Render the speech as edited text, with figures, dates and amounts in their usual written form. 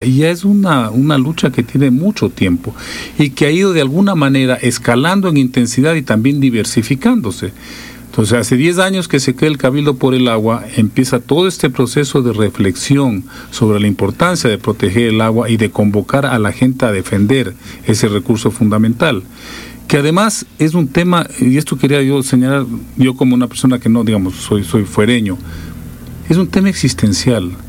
ya es una lucha que tiene mucho tiempo y que ha ido de alguna manera escalando en intensidad y también diversificándose. Entonces, hace 10 años que se crea el Cabildo por el Agua, empieza todo este proceso de reflexión sobre la importancia de proteger el agua y de convocar a la gente a defender ese recurso fundamental, que además es un tema, y esto quería yo señalar, yo como una persona que no, digamos, soy fuereño, es un tema existencial.